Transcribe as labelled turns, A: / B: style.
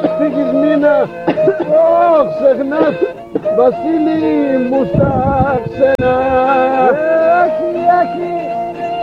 A: ευτυχισμένα. Ξεχνάς, Βασίλη μου στα ξένα.
B: Όχι, όχι.